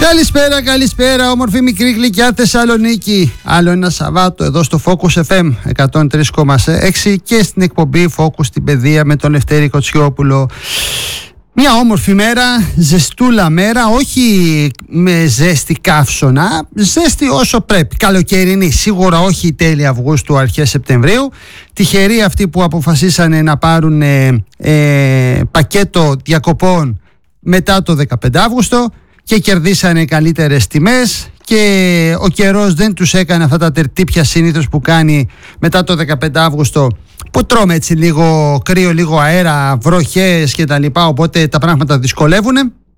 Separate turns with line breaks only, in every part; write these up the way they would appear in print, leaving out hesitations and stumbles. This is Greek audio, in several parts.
Καλησπέρα, όμορφη μικρή γλυκιά Θεσσαλονίκη. Άλλο ένα Σαββάτο εδώ στο Focus FM 103,6 και στην εκπομπή Focus στην παιδεία με τον Λευτέρη Κοτσιόπουλο. Μια όμορφη μέρα, ζεστούλα μέρα, όχι με ζέστη καύσωνα, ζέστη όσο πρέπει. Καλοκαιρινή, σίγουρα όχι η τέλη Αυγούστου, αρχές Σεπτεμβρίου. Τυχεροί αυτοί που αποφασίσανε να πάρουν πακέτο διακοπών μετά το 15 Αύγουστο και κερδίσανε καλύτερες τιμές και ο καιρός δεν τους έκανε αυτά τα τερτύπια συνήθως που κάνει μετά το 15 Αύγουστο, που τρώμε έτσι λίγο κρύο, λίγο αέρα, βροχές και τα λοιπά, οπότε τα πράγματα δυσκολεύουν.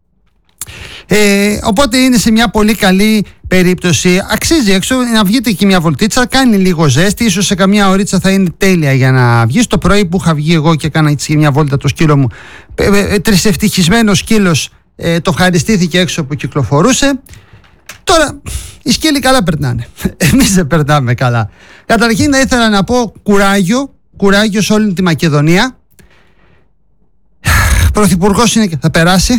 Οπότε είναι σε μια πολύ καλή περίπτωση. Αξίζει έξω να βγείτε και μια βολτίτσα, κάνει λίγο ζέστη, ίσως σε καμιά ωρίτσα θα είναι τέλεια για να βγεις. Το πρωί που είχα βγει εγώ και έκανα έτσι μια βόλτα το σκύλο μου, τρισευτυχισμένος σκύλος, το ευχαριστήθηκε έξω που κυκλοφορούσε. Τώρα οι σκύλοι καλά περνάνε, εμείς δεν περνάμε καλά. Καταρχήν θα ήθελα να πω κουράγιο σε όλη τη Μακεδονία. Πρωθυπουργός είναι και θα περάσει.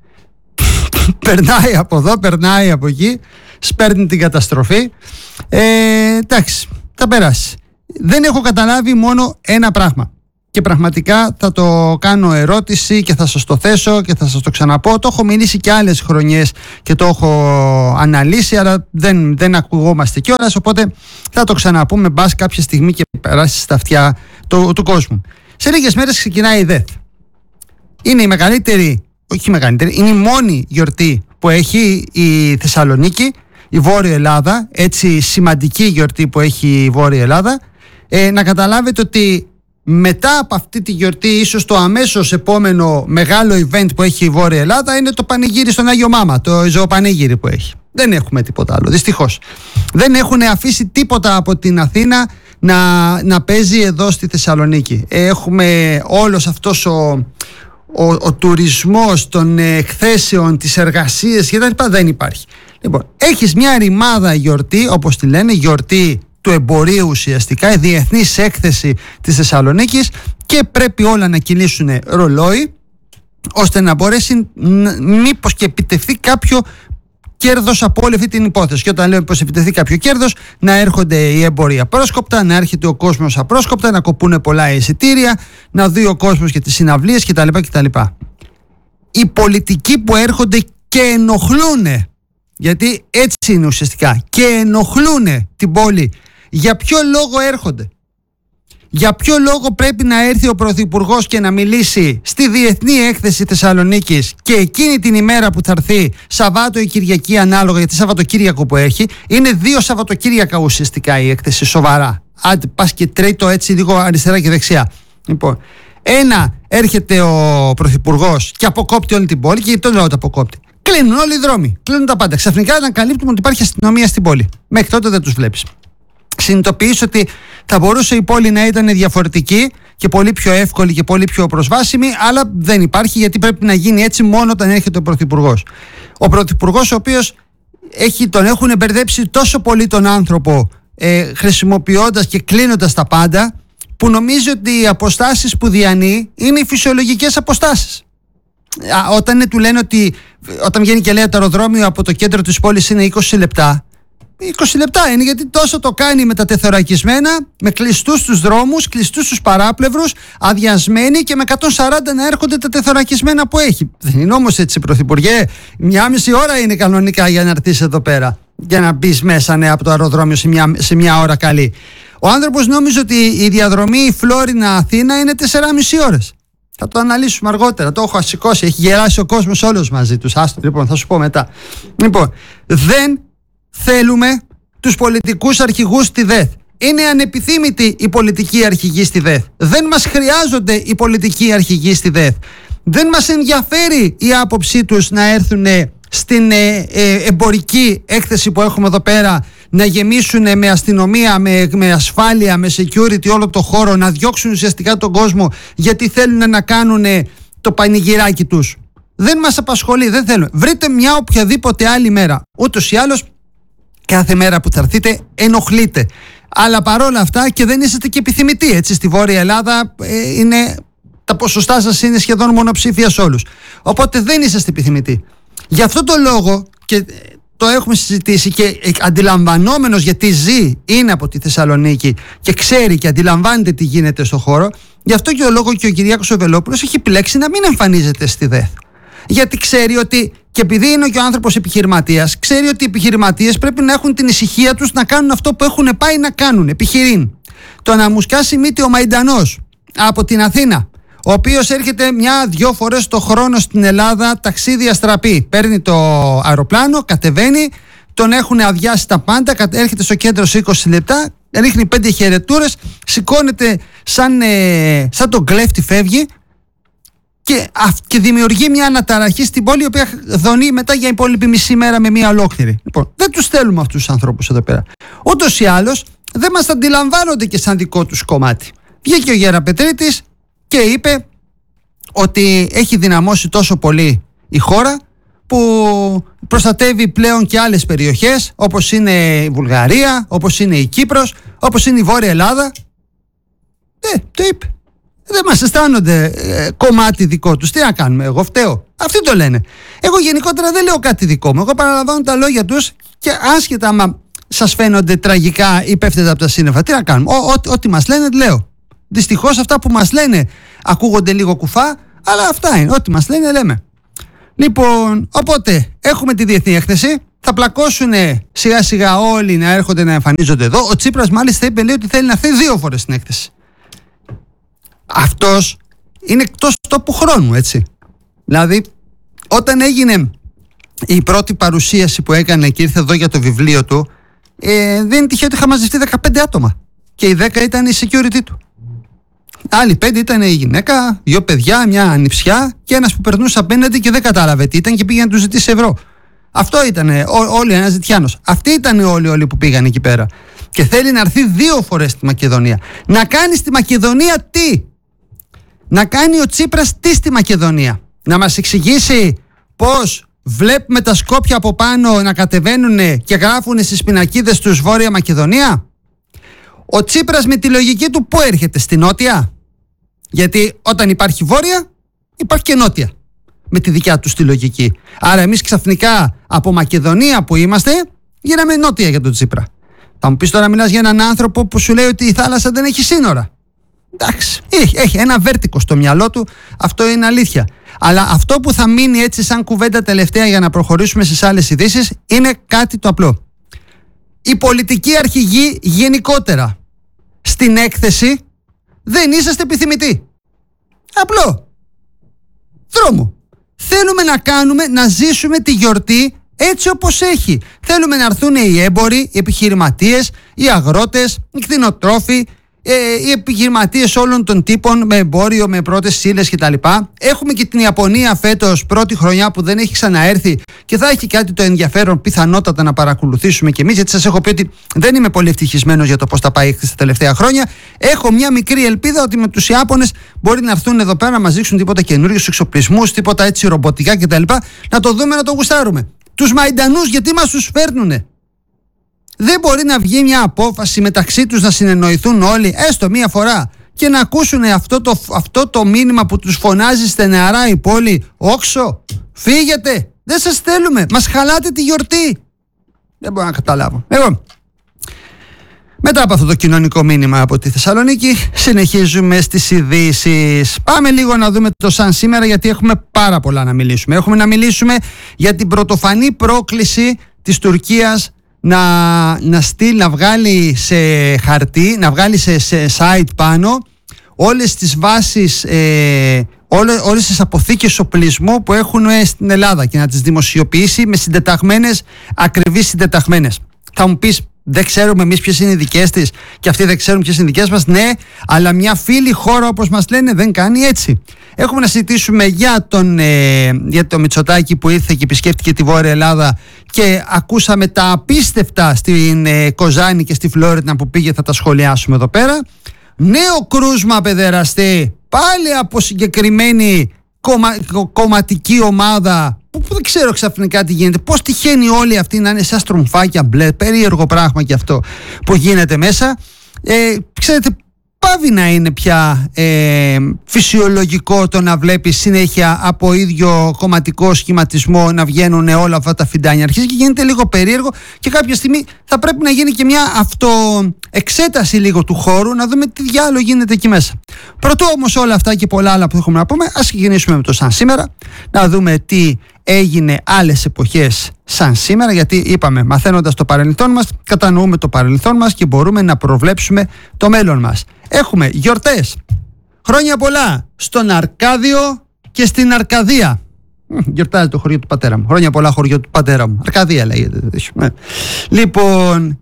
Περνάει από εδώ, περνάει από εκεί, σπέρνει την καταστροφή. Εντάξει, θα περάσει. Δεν έχω καταλάβει μόνο ένα πράγμα και πραγματικά θα το κάνω ερώτηση και θα σας το θέσω και θα σας το ξαναπώ. Το έχω μιλήσει και άλλες χρονιές και το έχω αναλύσει, αλλά δεν ακουγόμαστε κιόλας, οπότε θα το ξαναπούμε μπας κάποια στιγμή και περάσει στα αυτιά του κόσμου. Σε λίγες μέρες ξεκινάει η ΔΕΘ. Είναι η μεγαλύτερη, όχι μεγαλύτερη, είναι η μόνη γιορτή που έχει η Θεσσαλονίκη, η Βόρεια Ελλάδα, έτσι σημαντική γιορτή που έχει η Βόρεια Ελλάδα. Να καταλάβετε ότι μετά από αυτή τη γιορτή, ίσως το αμέσως επόμενο μεγάλο event που έχει η Βόρεια Ελλάδα είναι το πανηγύρι στον Άγιο Μάμα, το ζωοπανηγύρι που έχει. Δεν έχουμε τίποτα άλλο, δυστυχώς. Δεν έχουν αφήσει τίποτα από την Αθήνα να παίζει εδώ στη Θεσσαλονίκη. Έχουμε όλος αυτός ο τουρισμός των εκθέσεων, τις εργασίες και τα λοιπά, δεν υπάρχει. Λοιπόν, έχεις μια ρημάδα γιορτή, όπως τη λένε, γιορτή του εμπορίου ουσιαστικά, η διεθνής έκθεση της Θεσσαλονίκης, και πρέπει όλα να κυλήσουν ρολόι ώστε να μπορέσει μήπως και επιτευχθεί κάποιο κέρδος από όλη αυτή την υπόθεση. Και όταν λέμε πως επιτευχθεί κάποιο κέρδος, να έρχονται οι έμποροι απρόσκοπτα, να έρχεται ο κόσμος απρόσκοπτα, να κοπούν πολλά εισιτήρια, να δει ο κόσμος και τις συναυλίες κτλ. Οι πολιτικοί που έρχονται και ενοχλούν, γιατί έτσι είναι ουσιαστικά, και ενοχλούν την πόλη, για ποιο λόγο έρχονται? Για ποιο λόγο πρέπει να έρθει ο Πρωθυπουργός και να μιλήσει στη Διεθνή Έκθεση Θεσσαλονίκης και εκείνη την ημέρα που θα έρθει, Σαββάτο ή Κυριακή ανάλογα, γιατί Σαββατοκύριακο που έχει, είναι 2 Σαββατοκύριακα ουσιαστικά η έκθεση, σοβαρά. Άντε πας και τρίτο έτσι λίγο αριστερά και δεξιά. Λοιπόν, ένα, έρχεται ο Πρωθυπουργός και αποκόπτει όλη την πόλη, και το λέω ότι αποκόπτει. Κλείνουν όλοι οι δρόμοι, κλείνουν τα πάντα. Ξαφνικά ανακαλύπτουμε ότι υπάρχει αστυνομία στην πόλη. Μέχρι τότε δεν τους βλέπεις. Συνειδητοποιείς ότι θα μπορούσε η πόλη να ήταν διαφορετική και πολύ πιο εύκολη και πολύ πιο προσβάσιμη, αλλά δεν υπάρχει, γιατί πρέπει να γίνει έτσι μόνο όταν έρχεται ο Πρωθυπουργός. Ο Πρωθυπουργός, ο οποίος τον έχουν μπερδέψει τόσο πολύ τον άνθρωπο, χρησιμοποιώντας και κλείνοντας τα πάντα, που νομίζει ότι οι αποστάσεις που διανύει είναι οι φυσιολογικές αποστάσεις. Όταν του λένε ότι όταν βγαίνει και λέει το αεροδρόμιο από το κέντρο της πόλης είναι 20 λεπτά, 20 λεπτά είναι, γιατί τόσο το κάνει με τα τεθωρακισμένα, με κλειστούς τους δρόμους, κλειστούς τους παράπλευρους, αδειασμένοι, και με 140 να έρχονται τα τεθωρακισμένα που έχει. Δεν είναι όμως έτσι, Πρωθυπουργέ. 1,5 ώρα είναι κανονικά για να έρθεις εδώ πέρα, για να μπεις μέσα από το αεροδρόμιο σε μια ώρα καλή. Ο άνθρωπος νόμιζε ότι η διαδρομή Φλόρινα-Αθήνα είναι 4,5 ώρες. Θα το αναλύσουμε αργότερα. Το έχω σηκώσει. Έχει γεράσει ο κόσμος όλος μαζί τους. Άστο, λοιπόν, θα σου πω μετά. Λοιπόν, δεν θέλουμε τους πολιτικούς αρχηγούς στη ΔΕΘ. Είναι ανεπιθύμητοι οι πολιτικοί αρχηγοί στη ΔΕΘ. Δεν μας χρειάζονται οι πολιτικοί αρχηγοί στη ΔΕΘ. Δεν μας ενδιαφέρει η άποψή τους να έρθουν στην εμπορική έκθεση που έχουμε εδώ πέρα, να γεμίσουν με αστυνομία, με ασφάλεια, με security όλο το χώρο, να διώξουν ουσιαστικά τον κόσμο γιατί θέλουν να κάνουν το πανηγυράκι τους. Δεν μας απασχολεί, δεν θέλουμε. Βρείτε μια οποιαδήποτε άλλη μέρα. Ούτως ή άλλως κάθε μέρα που θα έρθείτε ενοχλείτε. Αλλά παρόλα αυτά, και δεν είσαστε και επιθυμητοί, έτσι, στη Βόρεια Ελλάδα τα ποσοστά σας είναι σχεδόν μονοψήφια σε όλους. Οπότε δεν είσαστε επιθυμητοί. Γι' αυτό το λόγο και το έχουμε συζητήσει και αντιλαμβανόμενος, γιατί είναι από τη Θεσσαλονίκη και ξέρει και αντιλαμβάνεται τι γίνεται στο χώρο, γι' αυτό και ο λόγο και ο Κυριάκος ο Βελόπουλος έχει επιλέξει να μην εμφανίζεται στη ΔΕΘ. Γιατί ξέρει ότι, και επειδή είναι και ο άνθρωπος επιχειρηματίας, ξέρει ότι οι επιχειρηματίες πρέπει να έχουν την ησυχία τους να κάνουν αυτό που έχουν πάει να κάνουν. Επιχειρήν. Το να μου σκάσει μύτη ο Μαϊντανός από την Αθήνα, ο οποίος έρχεται 1-2 φορές το χρόνο στην Ελλάδα, ταξίδι αστραπή. Παίρνει το αεροπλάνο, κατεβαίνει, τον έχουν αδειάσει τα πάντα, έρχεται στο κέντρο σε 20 λεπτά, ρίχνει 5 χαιρετούρες, σηκώνεται σαν τον κλέφτη, φεύγει και δημιουργεί μια αναταραχή στην πόλη, η οποία δονεί μετά για υπόλοιπη μισή μέρα με μια ολόκληρη. Λοιπόν, δεν τους θέλουμε αυτούς τους ανθρώπους εδώ πέρα. Ούτως ή άλλως δεν μας αντιλαμβάνονται και σαν δικό τους κομμάτι. Βγήκε ο Γεραπετρίτης και είπε ότι έχει δυναμώσει τόσο πολύ η χώρα που προστατεύει πλέον και άλλες περιοχές, όπως είναι η Βουλγαρία, όπως είναι η Κύπρος, όπως είναι η Βόρεια Ελλάδα. Το είπε. Δεν μας αισθάνονται κομμάτι δικό τους. Τι να κάνουμε, εγώ φταίω. Αυτοί το λένε. Εγώ γενικότερα δεν λέω κάτι δικό μου. Εγώ παραλαμβάνω τα λόγια τους και άσχετα άμα σας φαίνονται τραγικά ή πέφτετε από τα σύννεφα. Τι να κάνουμε. Ό,τι μας λένε λέω. Δυστυχώς αυτά που μας λένε ακούγονται λίγο κουφά, αλλά αυτά είναι. Ό,τι μας λένε λέμε. Λοιπόν, οπότε έχουμε τη διεθνή έκθεση. Θα πλακώσουν σιγά σιγά όλοι να έρχονται να εμφανίζονται εδώ. Ο Τσίπρας μάλιστα είπε, λέει, ότι θέλει να έρθει 2 φορές στην έκθεση. Αυτός είναι εκτός τόπου χρόνου, έτσι. Δηλαδή, όταν έγινε η πρώτη παρουσίαση που έκανε και ήρθε εδώ για το βιβλίο του, δεν είναι τυχαίο ότι είχα μαζευτεί 15 άτομα. Και οι 10 ήταν η security του. Άλλοι 5 ήταν η γυναίκα, 2 παιδιά, μια ανιψιά και ένας που περνούσε απέναντι και δεν κατάλαβε τι ήταν και πήγε να του ζητήσει ευρώ. Αυτό ήταν όλοι, ένας ζητιάνος. Αυτοί ήταν όλοι που πήγαν εκεί πέρα. Και θέλει να έρθει 2 φορές στη Μακεδονία. Να κάνει στη Μακεδονία τι? Να κάνει ο Τσίπρας τι στη Μακεδονία? Να μας εξηγήσει πώς βλέπουμε τα Σκόπια από πάνω να κατεβαίνουν και γράφουν στις πινακίδες τους Βόρεια Μακεδονία? Ο Τσίπρας με τη λογική του πού έρχεται? Στη νότια? Γιατί όταν υπάρχει βόρεια υπάρχει και νότια, με τη δικιά του τη λογική. Άρα εμείς ξαφνικά από Μακεδονία που είμαστε γίναμε νότια για τον Τσίπρα. Θα μου πεις τώρα, μιλάς για έναν άνθρωπο που σου λέει ότι η θάλασσα δεν έχει σύνορα. Εντάξει, έχει ένα βέρτικο στο μυαλό του, αυτό είναι αλήθεια. Αλλά αυτό που θα μείνει έτσι σαν κουβέντα τελευταία για να προχωρήσουμε στις άλλες ειδήσεις είναι κάτι το απλό. Οι πολιτικοί αρχηγοί γενικότερα στην έκθεση δεν είσαστε επιθυμητοί. Απλό. Δρόμο. Θέλουμε να ζήσουμε τη γιορτή έτσι όπως έχει. Θέλουμε να έρθουν οι έμποροι, οι επιχειρηματίες, οι αγρότες, οι κτηνοτρόφοι, οι επιχειρηματίες όλων των τύπων με εμπόριο, με πρώτες ύλες κτλ. Έχουμε και την Ιαπωνία φέτος, πρώτη χρονιά που δεν έχει ξαναέρθει και θα έχει κάτι το ενδιαφέρον πιθανότατα να παρακολουθήσουμε κι εμείς, γιατί σας έχω πει ότι δεν είμαι πολύ ευτυχισμένος για το πώς τα πάει τα τελευταία χρόνια. Έχω μια μικρή ελπίδα ότι με τους Ιάπωνες μπορεί να έρθουν εδώ πέρα να μας δείξουν τίποτα καινούριους εξοπλισμούς, τίποτα έτσι ρομποτικά κτλ. Να το δούμε, να το γουστάρουμε. Τους Μαϊντανούς γιατί μας τους φέρνουνε? Δεν μπορεί να βγει μια απόφαση μεταξύ τους να συνεννοηθούν όλοι, έστω μία φορά, και να ακούσουν αυτό το μήνυμα που τους φωνάζει στεναρά η πόλη? Όξο, φύγετε, δεν σας θέλουμε, μας χαλάτε τη γιορτή. Δεν μπορώ να καταλάβω. Εγώ, μετά από αυτό το κοινωνικό μήνυμα από τη Θεσσαλονίκη, συνεχίζουμε στις ειδήσεις. Πάμε λίγο να δούμε το σαν σήμερα, γιατί έχουμε πάρα πολλά να μιλήσουμε. Έχουμε να μιλήσουμε για την πρωτοφανή πρόκληση της Τουρκίας να βγάλει σε χαρτί, να βγάλει σε site πάνω όλες τις βάσεις, όλες τις αποθήκες οπλισμού που έχουν στην Ελλάδα και να τις δημοσιοποιήσει με συντεταγμένες, ακριβείς συντεταγμένες. Θα μου πεις, δεν ξέρουμε εμείς ποιες είναι οι δικές της και αυτοί δεν ξέρουν ποιες είναι οι δικές μας? Ναι, αλλά μια φίλη χώρα όπως μας λένε δεν κάνει έτσι. Έχουμε να συζητήσουμε για το Μητσοτάκη που ήρθε και επισκέφτηκε τη Βόρεια Ελλάδα και ακούσαμε τα απίστευτα στην Κοζάνη και στη Φλόρινα που πήγε, θα τα σχολιάσουμε εδώ πέρα. Νέο κρούσμα παιδεραστή, πάλι από συγκεκριμένη κομματική ομάδα που δεν ξέρω ξαφνικά τι γίνεται. Πώς τυχαίνει όλοι αυτοί να είναι σαν στρουμφάκια μπλε, περίεργο πράγμα και αυτό που γίνεται μέσα. Ξέρετε, πάβει να είναι πια φυσιολογικό το να βλέπεις συνέχεια από ίδιο κομματικό σχηματισμό να βγαίνουν όλα αυτά τα φιντάνια. Αρχίζει και γίνεται λίγο περίεργο και κάποια στιγμή θα πρέπει να γίνει και μια αυτοεξέταση λίγο του χώρου, να δούμε τι διάλογο γίνεται εκεί μέσα. Πρωτού όμως όλα αυτά και πολλά άλλα που έχουμε να πούμε, ας ξεκινήσουμε με το σαν σήμερα, να δούμε τι έγινε άλλες εποχές σαν σήμερα, γιατί είπαμε, μαθαίνοντας το παρελθόν μας, κατανοούμε το παρελθόν μας και μπορούμε να προβλέψουμε το μέλλον μας. Έχουμε γιορτές. Χρόνια πολλά στον Αρκάδιο και στην Αρκαδία. Γιορτάζει το χωριό του πατέρα μου. Χρόνια πολλά χωριό του πατέρα μου. Αρκαδία λέγεται. Λοιπόν,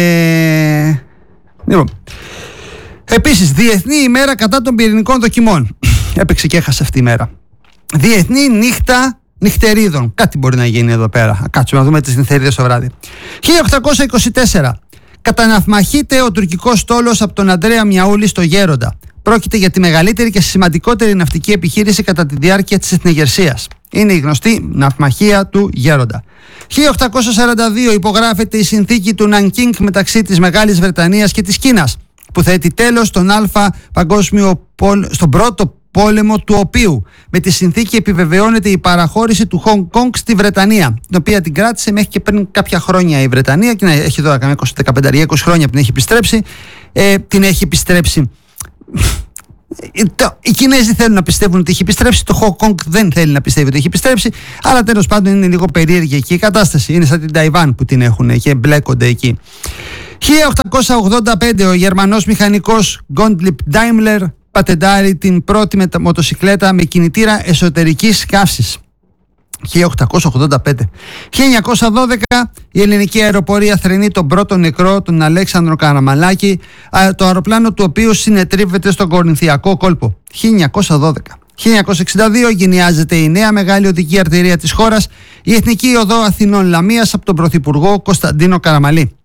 επίσης, Διεθνή ημέρα κατά των πυρηνικών δοκιμών. Έπαιξε και έχασε αυτή η μέρα. Διεθνή νύχτα νυχτερίδων. Κάτι μπορεί να γίνει εδώ πέρα. Κάτσουμε να δούμε τις νυχτερίδες το βράδυ. 1824. Καταναυμαχείται ο τουρκικός στόλος από τον Ανδρέα Μιαούλη στο Γέροντα. Πρόκειται για τη μεγαλύτερη και σημαντικότερη ναυτική επιχείρηση κατά τη διάρκεια της εθνεγερσίας. Είναι η γνωστή ναυμαχία του Γέροντα. 1842 υπογράφεται η συνθήκη του Νανκίνγκ μεταξύ της Μεγάλης Βρετανίας και της Κίνας, που θέτει τέλος στον πρώτο πόλεμο του οποίου με τη συνθήκη επιβεβαιώνεται η παραχώρηση του Χονγκ Κονγκ στη Βρετανία, την οποία την κράτησε μέχρι και πριν κάποια χρόνια η Βρετανία και έχει τώρα καμιά 15-20 χρόνια που την έχει επιστρέψει. Την έχει επιστρέψει. Οι Κινέζοι θέλουν να πιστεύουν ότι έχει επιστρέψει, το Χονγκ Κονγκ δεν θέλει να πιστεύει ότι έχει επιστρέψει, αλλά τέλος πάντων είναι λίγο περίεργη εκεί η κατάσταση. Είναι σαν την Ταϊβάν που την έχουν και μπλέκονται εκεί. 1885 ο Γερμανός μηχανικός Gottlieb Daimler πατεντάρει την πρώτη μοτοσικλέτα με κινητήρα εσωτερικής καύσης. 1885. 1912 η ελληνική αεροπορία θρηνεί τον πρώτο νεκρό, τον Αλέξανδρο Καραμαλάκη, το αεροπλάνο του οποίου συνετρίβεται στον Κορινθιακό κόλπο. 1912. 1962 εγκαινιάζεται η νέα μεγάλη οδική αρτηρία της χώρας, η Εθνική Οδό Αθηνών Λαμίας, από τον Πρωθυπουργό Κωνσταντίνο Καραμαλή.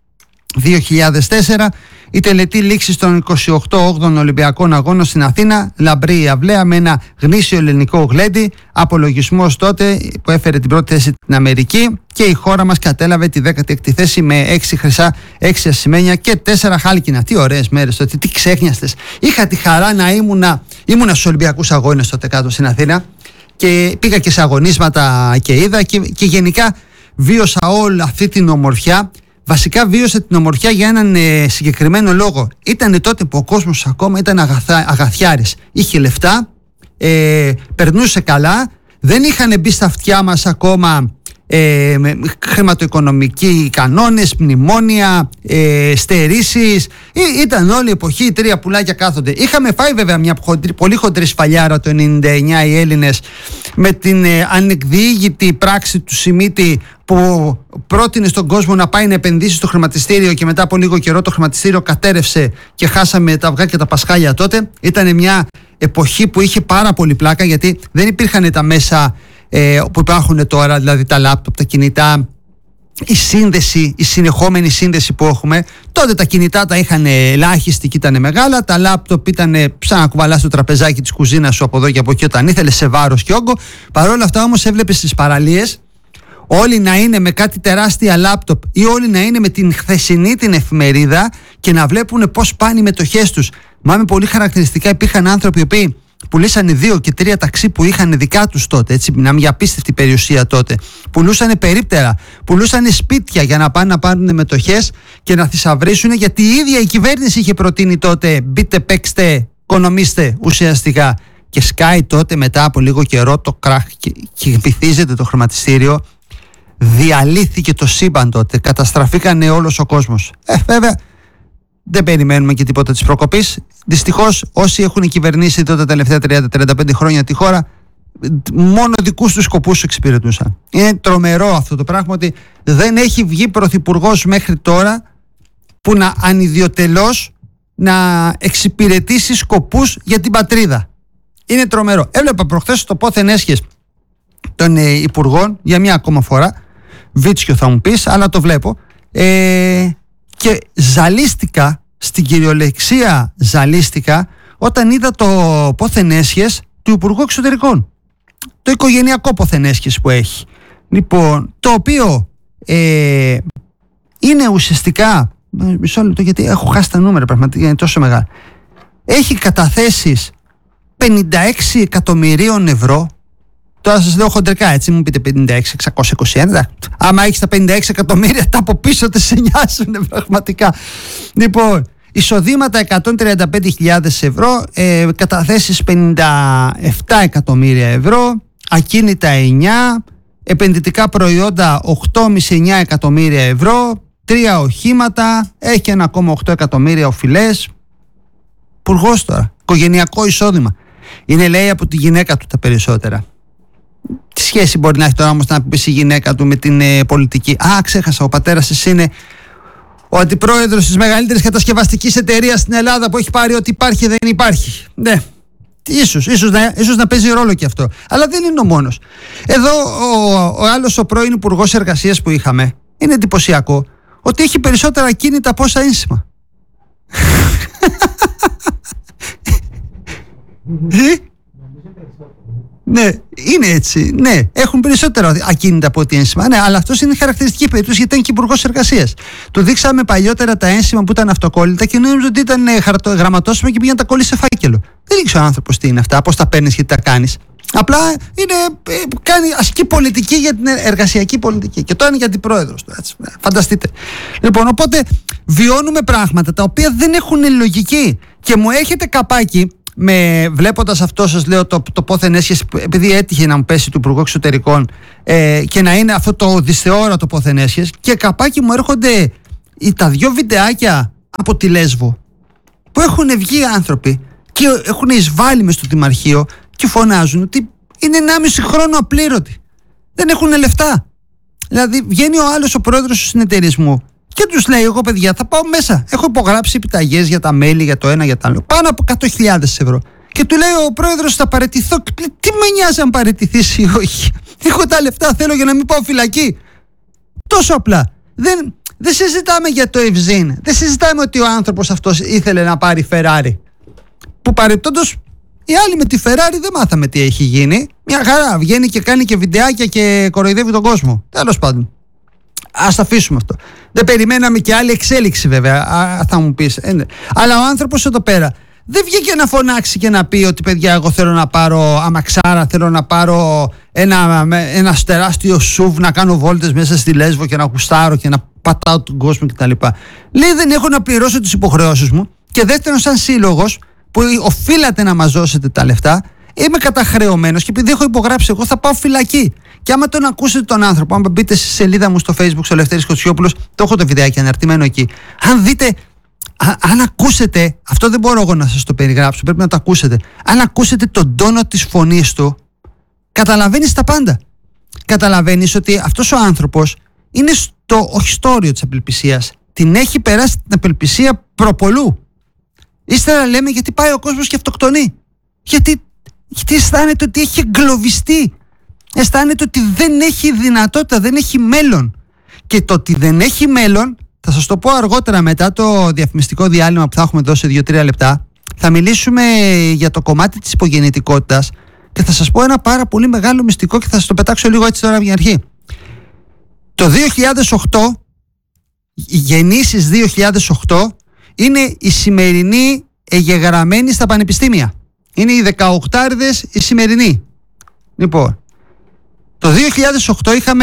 2004 η τελετή λήξης των 28ων Ολυμπιακών Αγώνων στην Αθήνα, λαμπρή η αυλαία με ένα γνήσιο ελληνικό γλέντι, απολογισμός τότε που έφερε την πρώτη θέση την Αμερική, και η χώρα μας κατέλαβε τη 16η θέση με 6 χρυσά, 6 ασημένια και 4 χάλκινα. Τι ωραίες μέρες τότε, τι ξέχνιαστες. Είχα τη χαρά να ήμουνα στους Ολυμπιακούς Αγώνες τότε κάτω στην Αθήνα και πήγα και σε αγωνίσματα και είδα και γενικά βίωσα όλη αυτή την ομορφιά. Βασικά βίωσε την ομορφιά για έναν συγκεκριμένο λόγο. Ήταν τότε που ο κόσμος ακόμα ήταν αγαθιάρης. Είχε λεφτά, περνούσε καλά, δεν είχαν μπει στα αυτιά μας ακόμα χρηματοοικονομικοί κανόνες, μνημόνια, στερήσεις. Ήταν όλη η εποχή, 3 πουλάκια κάθονται. Είχαμε φάει βέβαια μια πολύ χοντρή σφαλιάρα το 99 οι Έλληνες με την ανεκδιήγητη πράξη του Σιμίτη που πρότεινε στον κόσμο να πάει να επενδύσει στο χρηματιστήριο και μετά από λίγο καιρό το χρηματιστήριο κατέρευσε και χάσαμε τα αυγά και τα πασχάλια τότε. Ήταν μια εποχή που είχε πάρα πολύ πλάκα, γιατί δεν υπήρχαν τα μέσα που υπάρχουν τώρα, δηλαδή τα λάπτοπ, τα κινητά, η σύνδεση, η συνεχόμενη σύνδεση που έχουμε. Τότε τα κινητά τα είχαν ελάχιστη και ήταν μεγάλα, τα λάπτοπ ήταν σαν να κουβαλάς το τραπεζάκι της κουζίνας σου από εδώ και από εκεί όταν ήθελες, σε βάρος και όγκο. Παρ' όλα αυτά όμως έβλεπες στις παραλίες όλοι να είναι με κάτι τεράστια λάπτοπ ή όλοι να είναι με την χθεσινή την εφημερίδα και να βλέπουν πώς πάνε οι μετοχές τους. Μα με πολύ χαρακτηριστικά υπήρχαν άνθρωποι οι οποίοι πουλήσανε 2 και 3 ταξί που είχαν δικά τους τότε, έτσι, να μια απίστευτη περιουσία τότε. Πουλούσανε περίπτερα, πουλούσανε σπίτια για να πάνε να πάρουν μετοχές και να θησαυρίσουν, γιατί η ίδια η κυβέρνηση είχε προτείνει τότε μπείτε, παίξτε, οικονομήστε ουσιαστικά. Και σκάει τότε μετά από λίγο καιρό το κράχ και βυθίζεται το χρηματιστήριο. Διαλύθηκε το σύμπαν τότε, καταστραφήκανε όλος ο κόσμος. Βέβαια δεν περιμένουμε και τίποτα της προκοπής. Δυστυχώς όσοι έχουν κυβερνήσει τότε τα τελευταία 30-35 χρόνια τη χώρα, μόνο δικούς τους σκοπούς εξυπηρετούσαν. Είναι τρομερό αυτό το πράγμα, ότι δεν έχει βγει πρωθυπουργός μέχρι τώρα που να ανιδιοτελώς να εξυπηρετήσει σκοπούς για την πατρίδα. Είναι τρομερό. Έβλεπα προχθές το πόθεν έσχες των υπουργών για μια ακόμα φορά. Βίτσιο θα μου πεις, αλλά το βλέπω. Και ζαλίστηκα, στην κυριολεξία ζαλίστηκα, όταν είδα το πόθεν έσχες του Υπουργού Εξωτερικών. Το οικογενειακό πόθεν έσχες που έχει. Λοιπόν, το οποίο είναι ουσιαστικά, μισό λεπτό γιατί έχω χάσει τα νούμερα πραγματικά, είναι τόσο μεγάλα. έχει καταθέσεις 56 εκατομμυρίων ευρώ. Τώρα σας λέω χοντρικά, έτσι, μου πείτε 56.621. Άμα έχεις τα 56 εκατομμύρια, τα από πίσω δεν σε νοιάζουν πραγματικά. Λοιπόν, εισοδήματα 135.000 ευρώ, καταθέσεις 57 εκατομμύρια ευρώ, ακίνητα 9, επενδυτικά προϊόντα 8,5-9 εκατομμύρια ευρώ, 3 οχήματα, έχει 1,8 εκατομμύρια οφειλές. Υπουργός τώρα, οικογενειακό εισόδημα. Είναι, λέει, από τη γυναίκα του τα περισσότερα. Τι σχέση μπορεί να έχει τώρα όμως να πει η γυναίκα του με την πολιτική? Α, ξέχασα, ο πατέρας της είναι ο αντιπρόεδρος της μεγαλύτερης κατασκευαστικής εταιρείας στην Ελλάδα που έχει πάρει ό,τι υπάρχει δεν υπάρχει. Ναι, ίσως να παίζει ρόλο και αυτό. Αλλά δεν είναι ο μόνος. Εδώ ο άλλος, ο πρώην υπουργός εργασίας που είχαμε, είναι εντυπωσιακό ότι έχει περισσότερα ακίνητα από όσα ένσημα. Ναι, είναι έτσι. Ναι, έχουν περισσότερα ακίνητα από ό,τι ένσημα. Ναι, αλλά αυτό είναι χαρακτηριστική περίπτωση γιατί ήταν και υπουργός εργασίας. Του δείξαμε παλιότερα τα ένσημα που ήταν αυτοκόλλητα και νόμιζε ότι ήταν γραμματόσημα και πήγαινε να τα κολλήσει σε φάκελο. Δεν ήξερε ο άνθρωπος τι είναι αυτά, πώς τα παίρνεις και τι τα κάνεις. Απλά κάνει ασκή πολιτική για την εργασιακή πολιτική. Και τώρα είναι για αντιπρόεδρος του. Έτσι. Φανταστείτε. Λοιπόν, οπότε βιώνουμε πράγματα τα οποία δεν έχουν λογική. Και μου έχετε καπάκι. Βλέποντας αυτό, σας λέω το πόθεν έσχεση, επειδή έτυχε να μου πέσει του Υπουργού Εξωτερικών και να είναι αυτό το δυσθεόρατο πόθεν έσχεση, και καπάκι μου έρχονται τα 2 βιντεάκια από τη Λέσβο που έχουν βγει άνθρωποι και έχουν εισβάλει μες στο Δημαρχείο και φωνάζουν ότι είναι 1,5 χρόνο απλήρωτοι, δεν έχουν λεφτά. Δηλαδή βγαίνει ο άλλος, ο πρόεδρος του συνεταιρισμού, και τους λέει: εγώ, παιδιά, θα πάω μέσα. Έχω υπογράψει επιταγές για τα μέλη, για το ένα, για το άλλο. Πάνω από 100.000 ευρώ. Και του λέει ο πρόεδρος: θα παραιτηθώ. Τι με νοιάζει αν παραιτηθείς ή όχι? Έχω τα λεφτά, θέλω για να μην πάω φυλακή. Τόσο απλά. Δεν συζητάμε για το Ευζήν. Δεν συζητάμε ότι ο άνθρωπος αυτός ήθελε να πάρει Φεράρι. Που παρεπτόντως οι άλλοι με τη Φεράρι δεν μάθαμε τι έχει γίνει. Μια χαρά. Βγαίνει και κάνει και βιντεάκια και κοροϊδεύει τον κόσμο. Τέλος πάντων. Ας τα αφήσουμε αυτό. Δεν περιμέναμε και άλλη εξέλιξη, βέβαια. Θα μου πεις. Αλλά ο άνθρωπος εδώ πέρα δεν βγήκε να φωνάξει και να πει ότι, παιδιά, εγώ θέλω να πάρω αμαξάρα, θέλω να πάρω ένα τεράστιο σουβ, να κάνω βόλτες μέσα στη Λέσβο και να γουστάρω και να πατάω τον κόσμο κτλ. Λέει: δεν έχω να πληρώσω τις υποχρεώσεις μου. Και δεύτερον, σαν σύλλογος που οφείλατε να μας δώσετε τα λεφτά, είμαι καταχρεωμένος και επειδή έχω υπογράψει, εγώ θα πάω φυλακή. Και άμα τον ακούσετε τον άνθρωπο, άμα μπείτε στη σελίδα μου στο Facebook, στο Λευτέρης Κοτσιόπουλος, το έχω το βιντεάκι αναρτημένο εκεί. Αν δείτε, αν ακούσετε, αυτό δεν μπορώ εγώ να σας το περιγράψω, πρέπει να το ακούσετε. Αν ακούσετε τον τόνο της φωνής του, καταλαβαίνεις τα πάντα. Καταλαβαίνεις ότι αυτός ο άνθρωπος είναι όχι στο όριο της απελπισίας. Την έχει περάσει την απελπισία προπολού. Ύστερα λέμε γιατί πάει ο κόσμος και αυτοκτονεί. Γιατί αισθάνεται ότι έχει εγκλωβιστεί. Αισθάνεται ότι δεν έχει δυνατότητα, δεν έχει μέλλον. Και το ότι δεν έχει μέλλον, θα σας το πω αργότερα μετά το διαφημιστικό διάλειμμα που θα έχουμε δώσει 2-3 λεπτά. Θα μιλήσουμε για το κομμάτι της υπογεννητικότητας και θα σας πω ένα πάρα πολύ μεγάλο μυστικό και θα σας το πετάξω λίγο έτσι τώρα από την αρχή. Το 2008, οι γεννήσεις 2008 είναι οι σημερινοί εγγεγραμμένοι στα πανεπιστήμια. Είναι οι 18άριδες οι σημερινοί. Λοιπόν, το 2008 είχαμε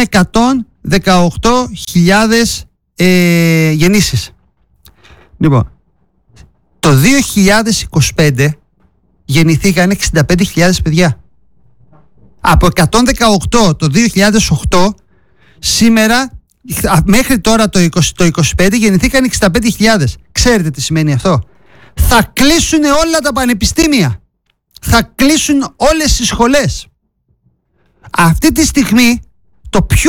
118.000 γεννήσεις. Λοιπόν, το 2025 γεννηθήκαν 65.000 παιδιά. Από 118 το 2008 σήμερα μέχρι τώρα το 2025 γεννηθήκαν 65.000. Ξέρετε τι σημαίνει αυτό? Θα κλείσουν όλα τα πανεπιστήμια. Θα κλείσουν όλες οι σχολές. Αυτή τη στιγμή το πιο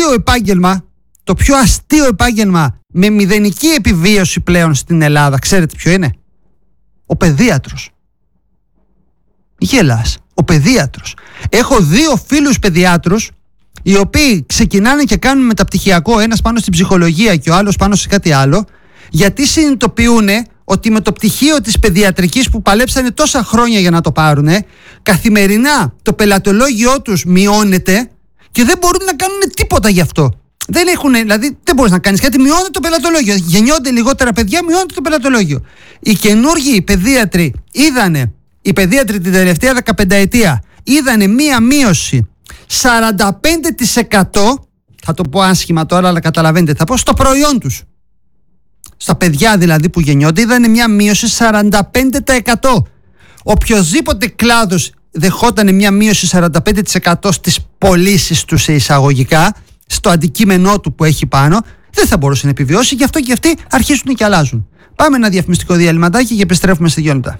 αστείο επάγγελμα με μηδενική επιβίωση πλέον στην Ελλάδα, ξέρετε ποιο είναι? Ο παιδίατρος. Γελάς. Ο παιδίατρος. Έχω 2 φίλους παιδιάτρους οι οποίοι ξεκινάνε και κάνουν μεταπτυχιακό, ένας πάνω στην ψυχολογία και ο άλλος πάνω σε κάτι άλλο, γιατί συνειδητοποιούν ότι με το πτυχίο της παιδιατρικής που παλέψανε τόσα χρόνια για να το πάρουν, καθημερινά το πελατολόγιό τους μειώνεται και δεν μπορούν να κάνουν τίποτα γι' αυτό. Δηλαδή δεν μπορείς να κάνεις κάτι, μειώνεται το πελατολόγιο. Γεννιόνται λιγότερα παιδιά, μειώνεται το πελατολόγιο. Οι καινούργιοι παιδίατροι οι παιδίατροι την τελευταία 15 ετία είδανε μία μείωση 45%, θα το πω άσχημα τώρα αλλά καταλαβαίνετε θα πω, στο προϊόν τους. Στα παιδιά δηλαδή που γεννιόνται είδανε μία μείωση 45%. Οποιοδήποτε κλάδος δεχόταν μία μείωση 45% στις πωλήσεις του σε εισαγωγικά, στο αντικείμενό του που έχει πάνω, δεν θα μπορούσε να επιβιώσει, γι' αυτό και αυτοί αρχίζουν και αλλάζουν. Πάμε ένα διαφημιστικό διαλυματάκι και επιστρέφουμε στη 2 λεπτά.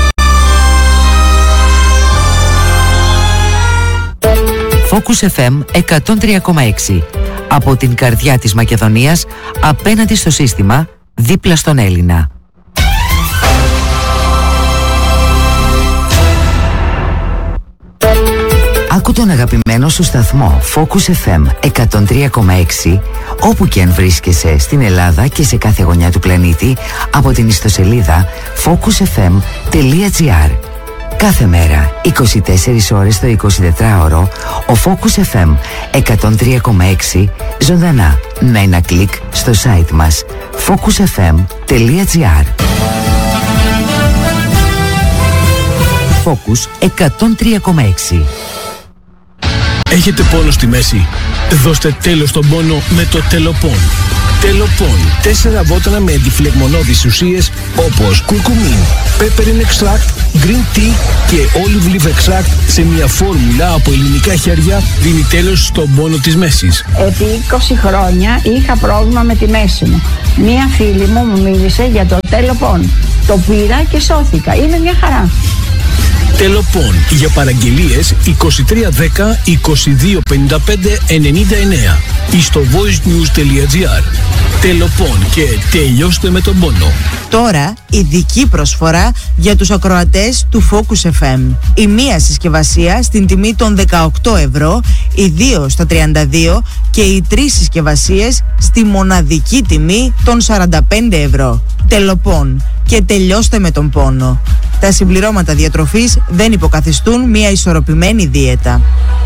Focus FM 103,6. Από την καρδιά της Μακεδονίας, απέναντι στο σύστημα, δίπλα στον Έλληνα. Άκου τον αγαπημένο σου σταθμό Focus FM 103,6 όπου και αν βρίσκεσαι στην Ελλάδα και σε κάθε γωνιά του πλανήτη από την ιστοσελίδα focusfm.gr. Κάθε μέρα, 24 ώρες το 24ωρο, ο Focus FM 103,6 ζωντανά με ένα κλικ στο site μας focusfm.gr. Focus 103,6.
Έχετε πόνο στη μέση? Δώστε τέλος στον πόνο με το Τελοπών. Τελοπών. 4 βότανα με αντιφλεγμονώδεις ουσίες όπως κουρκουμίν, peppermint extract, green tea και olive leaf extract σε μια φόρμουλα από ελληνικά χέρια δίνει τέλος στον πόνο της μέσης.
Επί 20 χρόνια είχα πρόβλημα με τη μέση μου. Μία φίλη μου μίλησε για το Τελοπών. Το πήρα και σώθηκα. Είναι μια χαρά.
Τελοπών. Για παραγγελίες 2310 2255 99 ή στο voicenews.gr. Τελοπών και τελειώστε με τον πόνο.
Τώρα ειδική προσφορά για τους ακροατές του Focus FM. Η μία συσκευασία στην τιμή των 18 ευρώ, οι 2 στα 32 και οι 3 συσκευασίες στη μοναδική τιμή των 45 ευρώ. Τελοπών και τελειώστε με τον πόνο. Τα συμπληρώματα διατροφής δεν υποκαθιστούν μια ισορροπημένη δίαιτα.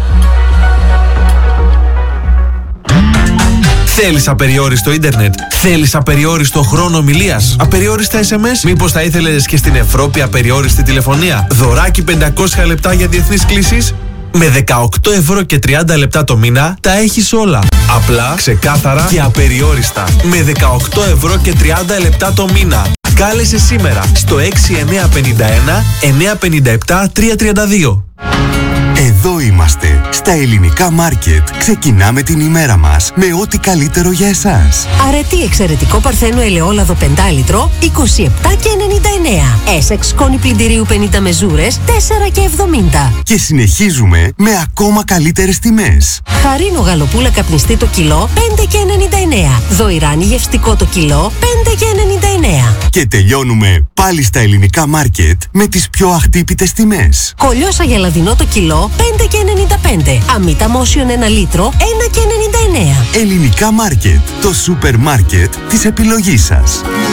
Θέλεις απεριόριστο ίντερνετ? Θέλεις απεριόριστο χρόνο ομιλίας? Απεριόριστα SMS? Μήπως θα ήθελες και στην Ευρώπη απεριόριστη τηλεφωνία? Δωράκι 500 λεπτά για διεθνείς κλήσεις? Με 18 ευρώ και 30 λεπτά το μήνα τα έχεις όλα. Απλά, ξεκάθαρα και απεριόριστα. Με 18 ευρώ και 30 λεπτά το μήνα. Κάλεσε σήμερα στο 6951 957 332.
Εδώ είμαστε, στα ελληνικά μάρκετ. Ξεκινάμε την ημέρα μας με ό,τι καλύτερο για εσάς.
Αρετή εξαιρετικό παρθένο ελαιόλαδο 5 λίτρο, 27 και 99. Essex σκόνη πλυντηρίου 50 μεζούρες, 4 και 70.
Και συνεχίζουμε με ακόμα καλύτερες τιμές.
Χαρίνο γαλοπούλα καπνιστή το κιλό, 5 και 99. Δοϊράνι γευστικό το κιλό, 5 και 99.
Και τελειώνουμε πάλι στα ελληνικά μάρκετ με τις πιο αχτύπητες τιμές.
Κολιόσα γελαδινό το κιλό, 5 και 95. Αμύτα μόσιον 1 λίτρο, 1 και 99.
Ελληνικά μάρκετ, το σούπερ μάρκετ της επιλογής σας.